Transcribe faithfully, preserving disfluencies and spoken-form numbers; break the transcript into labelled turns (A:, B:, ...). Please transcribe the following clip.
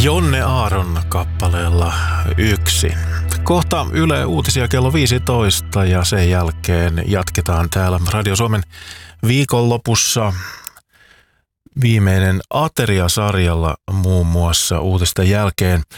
A: Jonne Aaron kappaleella Yksin. Kohta Yle Uutisia kello viisitoista ja sen jälkeen jatketaan täällä Radio Suomen viikonlopussa viimeinen Ateria-sarjalla muun muassa uutisten jälkeen.